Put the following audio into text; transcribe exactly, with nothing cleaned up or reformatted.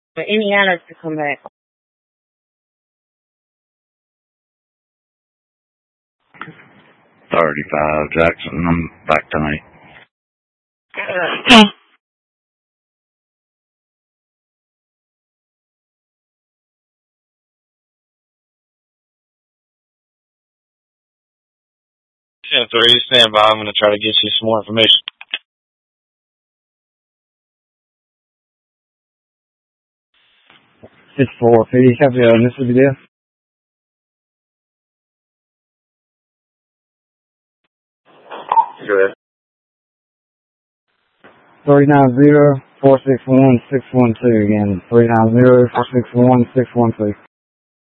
For Indiana to come back. thirty-five, Jackson. I'm back tonight. ten three, stand by. I'm going to try to get you some more information. six four, P D, copy, uh, Mississippi Death. Go ahead. three nine zero, four six one, six one two again. three nine zero, four six one, six one two.